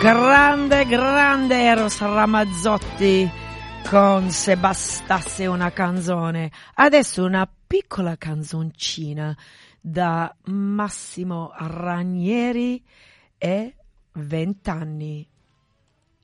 Grande Eros Ramazzotti con Se bastasse una canzone. Adesso una piccola canzoncina da Massimo Ranieri e 20 anni.